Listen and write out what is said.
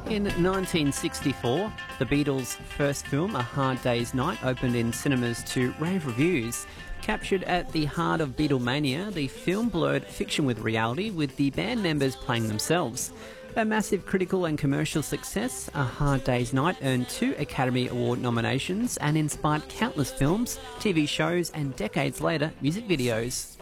In 1964, the Beatles' first film, A Hard Day's Night, opened in cinemas to rave reviews. Captured at the heart of Beatlemania, the film blurred fiction with reality, with the band members playing themselves. A massive critical and commercial success, A Hard Day's Night earned 2 Academy Award nominations and inspired countless films, TV shows and decades later, music videos.